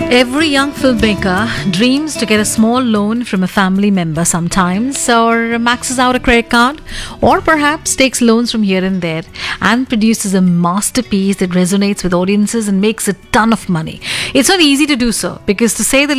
Every young filmmaker dreams to get a small loan from a family member sometimes, or maxes out a credit card, or perhaps takes loans from here and there and produces a masterpiece that resonates with audiences and makes a ton of money. It's not easy to do so because, to say the